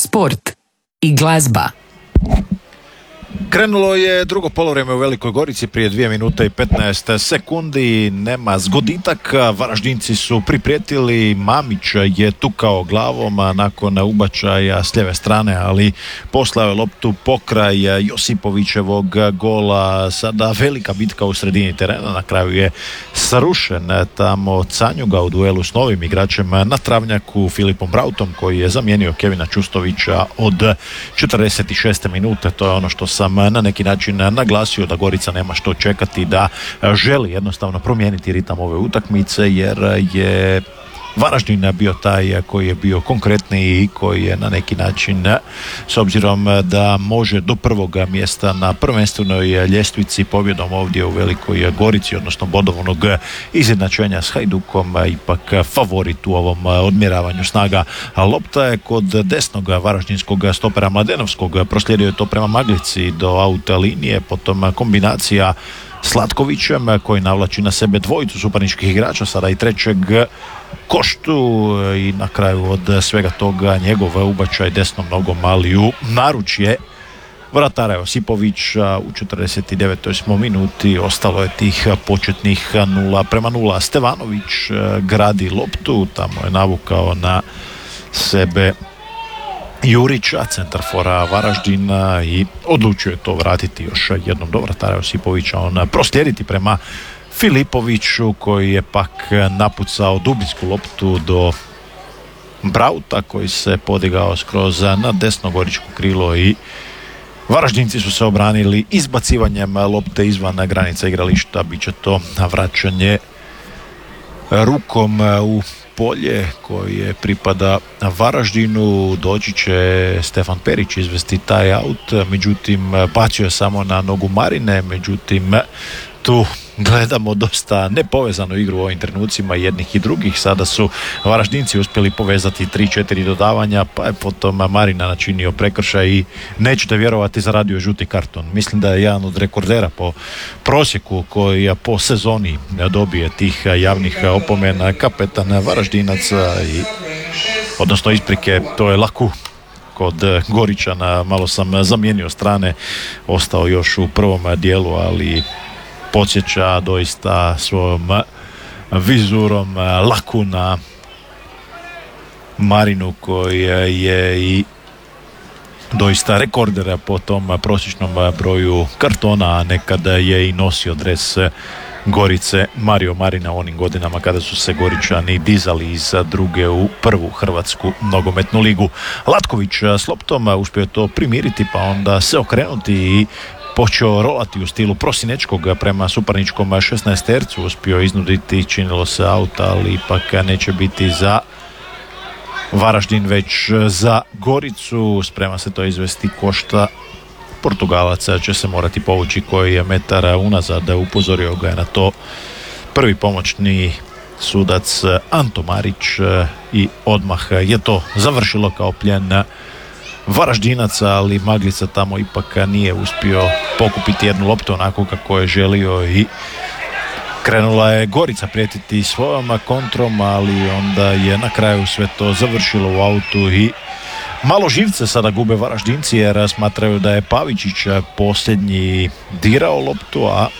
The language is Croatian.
sport i glazba. Krenulo je drugo polovrijeme u Velikoj Gorici prije 2 minute i 15 sekundi. Nema zgoditaka, Varaždinci su priprijetili, Mamić je tukao glavom nakon ubačaja s lijeve strane, ali poslao je loptu pokraj Josipovićevog gola. Sada velika bitka u sredini terena, na kraju je srušen tamo Canjuga u duelu s novim igračem na travnjaku Filipom Brautom, koji je zamijenio Kevina Čustovića od 46. minute. To je ono što sam na neki način naglasio, da Gorica nema što čekati, da želi jednostavno promijeniti ritam ove utakmice, jer je Varaždin bio taj koji je bio konkretniji i koji je na neki način, s obzirom da može do prvog mjesta na prvenstvenoj ljestvici pobjedom ovdje u Velikoj Gorici, odnosno bodovnog izjednačenja s Hajdukom, ipak favorit u ovom odmjeravanju snaga. Lopta je kod desnog varaždinskog stopera Mladenovskog, proslijedio je to prema Maglici do auta linije, potom kombinacija Slatkovićem koji navlači na sebe dvojicu suparničkih igrača, sada i trećeg Koštu, i na kraju od svega toga njegov ubačaj desnom nogom, ali u naručje vratara Josipovića. U 49. smo minuti, ostalo je tih početnih 0-0. Stevanović gradi loptu, tamo je navukao na sebe Jurića, centarfora Varaždina, i odlučio je to vratiti još jednom do vratara Josipovića, on proslijediti prema Filipoviću, koji je pak napucao dubinsku loptu do Brauta, koji se podigao skroz na desno goričko krilo, i Varaždinci su se obranili izbacivanjem lopte izvan granica igrališta. Biće to vraćanje rukom u polje koje pripada Varaždinu. Doći će Stefan Perić izvesti taj aut, međutim bacio je samo na nogu Marine, međutim tu gledamo dosta nepovezanu igru u ovim trenucima jednih i drugih. Sada su Varaždinci uspjeli povezati 3-4 dodavanja, pa je potom Marina načinio prekršaj i nećete vjerovati, zaradio je žuti karton. Mislim da je jedan od rekordera po prosjeku koji po sezoni dobije tih javnih opomena, kapetan Varaždinac, i odnosno isprike, to je Laku kod Goričana. Malo sam zamijenio strane, ostao još u prvom dijelu, ali podsjeća doista svojom vizurom Laku na Marinu, koji je i doista rekorder po tom prosječnom broju kartona, a nekada je i nosio dres Gorice Mario Marina u onim godinama kada su se Goričani dizali iz druge u prvu hrvatsku nogometnu ligu. Latković s loptom uspio je to primiriti, pa onda se okrenuti i počeo rolati u stilu Prosinečkog prema suparničkom 16-tercu. Uspio iznuditi, činilo se auta, ali ipak neće biti za Varaždin, već za Goricu. Sprema se to izvesti Košta. Portugalac će se morati povući koji je metar unazad, upozorio ga je na to prvi pomoćni sudac Anto Marić, i odmah je to završilo kao plijen Varaždinaca, ali Maglica tamo ipak nije uspio pokupiti jednu loptu onako kako je želio, i krenula je Gorica prijetiti svojom kontrom, ali onda je na kraju sve to završilo u autu i malo živce sada gube Varaždinci, jer smatraju da je Pavičić posljednji dirao loptu, a